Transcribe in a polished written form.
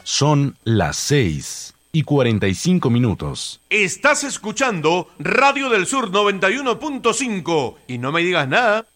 Son las 6:45. Estás escuchando Radio del Sur 91.5 y no me digas nada.